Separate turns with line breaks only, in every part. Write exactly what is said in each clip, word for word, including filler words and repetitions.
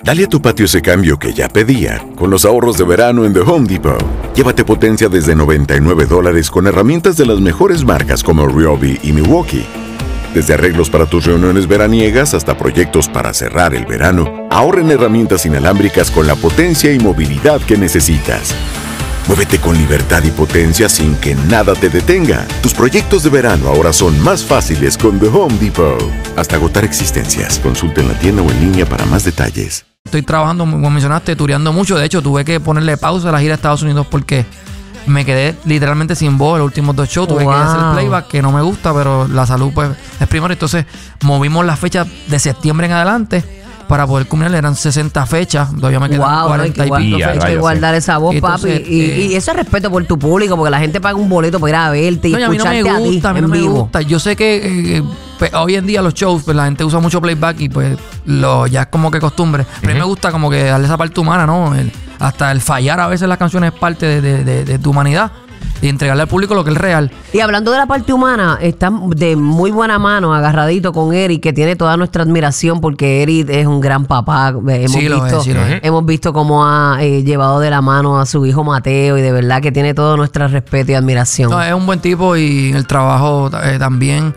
Dale a tu patio ese cambio que ya pedía con los ahorros de verano en The Home Depot. Llévate potencia desde noventa y nueve dólares con herramientas de las mejores marcas como Ryobi y Milwaukee. Desde arreglos para tus reuniones veraniegas hasta proyectos para cerrar el verano, ahorra en herramientas inalámbricas con la potencia y movilidad que necesitas. Muévete con libertad y potencia sin que nada te detenga. Tus proyectos de verano ahora son más fáciles con The Home Depot. Hasta agotar existencias. Consulta en la tienda o en línea para más detalles.
Estoy trabajando, como mencionaste, tureando mucho. De hecho, tuve que ponerle pausa a la gira de Estados Unidos porque me quedé literalmente sin voz los últimos dos shows. Tuve wow. que hacer playback, que no me gusta, pero la salud pues es primero. Entonces, movimos las fechas de septiembre en adelante para poder culminar. Eran sesenta fechas. Todavía me quedan wow, cuarenta
no,
y pico fechas.
Hay que guardar esa voz, entonces, papi. Y, eh, y eso es respeto por tu público, porque la gente paga un boleto para ir a verte y no, escucharte a, mí no me gusta, a ti a mí no en me vivo. Gusta. Yo sé que eh, pues, hoy en día los shows, pues la gente usa mucho playback y pues lo, ya es como que costumbre. Pero uh-huh. a mí me gusta como que darle esa parte humana, ¿no? El, hasta el fallar a veces las canciones es parte de, de, de, de tu humanidad. Y entregarle al público lo que es real. Y hablando de la parte humana, está de muy buena mano agarradito con Eric, que tiene toda nuestra admiración porque Eric es un gran papá. Hemos,
sí,
visto,
lo es, sí, lo es.
hemos visto cómo ha eh, llevado de la mano a su hijo Mateo y de verdad que tiene todo nuestro respeto y admiración.
No, es un buen tipo y en el trabajo eh, también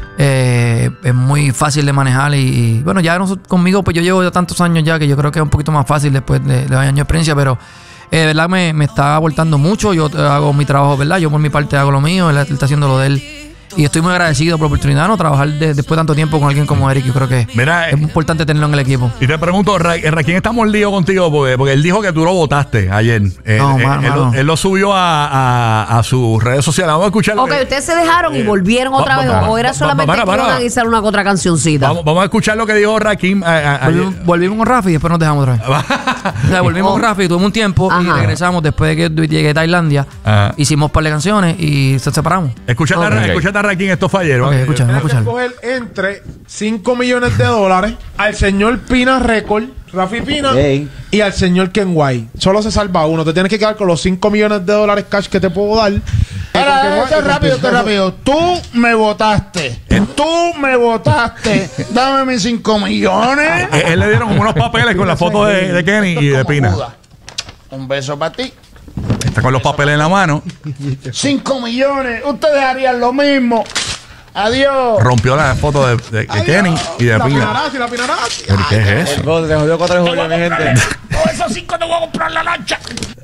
eh, es muy fácil de manejar y, y bueno, ya no, conmigo pues yo llevo ya tantos años ya que yo creo que es un poquito más fácil después de, de años de experiencia, pero Eh, de verdad me, me está aportando mucho. Yo hago mi trabajo, ¿verdad? Yo por mi parte hago lo mío, él, él está haciendo lo de él. Y estoy muy agradecido por la oportunidad, ¿no? Trabajar de, después de tanto tiempo con alguien como Eric. Yo creo que Mira, es importante tenerlo en el equipo.
Y te pregunto, Raquín, estamos lío contigo porque, porque él dijo que tú lo votaste ayer. Eh,
no,
eh,
man,
él, lo, él lo subió a, a, a sus redes sociales. Vamos a escucharlo.
Ok, ustedes se dejaron eh, y volvieron otra va, vez. Va, o era solamente va, va, va, que iban a guisar una otra cancioncita.
Vamos, vamos a escuchar lo que dijo Raquín.
Volvimos, volvimos con Rafi y después nos dejamos otra vez. O sea, volvimos oh. con Rafi, tuvimos un tiempo Ajá. y regresamos después de que llegué a Tailandia. Ajá. Hicimos un par de canciones y se separamos.
Escúchate okay. a Raquín, esto fue ayer.
Okay, escucha, vamos a
escoger entre cinco millones de dólares al señor Pina Record, Rafi Pina, hey. y al señor Ken White. Solo se salva uno. Te tienes que quedar con los cinco millones de dólares cash que te puedo dar.
Ahora, esto es rápido, esto es rápido. Tú me votaste. Tú me votaste. Dame mis cinco millones.
Él, él le dieron como unos papeles con la foto de, de Kenny y de Pina. Judas.
Un beso para ti.
Está con los papeles en la mano.
Cinco millones. Ustedes harían lo mismo. Adiós.
Rompió la foto de, de, de Kenny y de
la
Pina.
Pinarasi, la Pinarasi.
¿Qué es eso?
Te jodió cuatro de julio, mi gente. Con esos cinco te voy a comprar la lancha.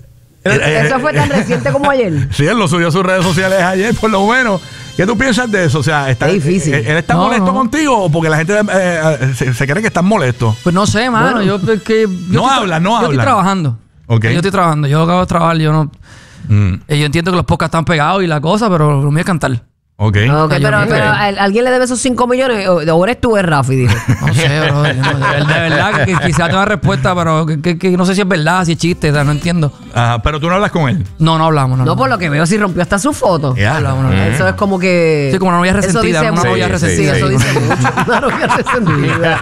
¿Eso fue tan reciente como ayer?
Sí, él lo subió a sus redes sociales ayer, por lo menos. ¿Qué tú piensas de eso? O sea, está,
es difícil.
¿él está no, molesto no. contigo o porque la gente eh, se, se cree que estás molesto?
Pues no sé, mano. Bueno, yo, que, yo
no habla, no habla.
Yo estoy trabajando.
Okay.
Yo estoy trabajando. Yo acabo de trabajar. Yo no. Mm. Eh, yo entiendo que los podcasts están pegados y la cosa, pero lo mío es cantar.
Ok.
okay pero, pero ¿alguien le debe esos cinco millones? ¿O eres tú, es Rafi? Dijo.
No sé, bro. De, de verdad que quizás tenga respuesta, pero que, que, que no sé si es verdad, si es chiste, o sea, no entiendo.
Ajá, pero tú no hablas con él.
No, no hablamos. No,
no por lo que veo, si rompió hasta su foto.
Yeah.
No hablamos, no.
Eso es como que.
Sí, como una novia resentida. Una novia resentida.
Eso dice mucho. Una novia resentida.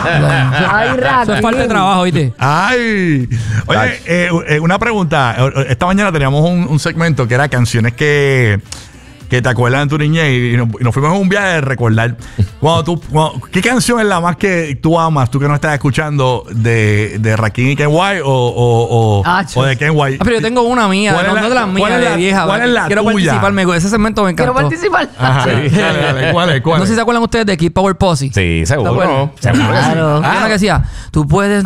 Ay, Rafi.
Eso es parte de trabajo, ¿viste?
Ay. Oye, eh, una pregunta. Esta mañana teníamos un, un segmento que era canciones que. que te acuerdas de tu niñez y nos, y nos fuimos en un viaje de recordar. Cuando tú, cuando, ¿qué canción es la más que tú amas, tú que no estás escuchando de, de Raquín y Ken White o, o, o, ah, o de Ken White?
Ah, pero yo tengo una mía, no,
la,
no de las mías,
de
la, vieja.
¿Cuál es la
Quiero
tuya?
participar, ese segmento me encantó.
Quiero participar.
Ajá, sí, dale, dale, ¿cuál es? ¿Cuál
no sé si se acuerdan ustedes de Kid Power Posse.
Sí, seguro.
Seguro.
Claro.
Ah, una que decía, tú puedes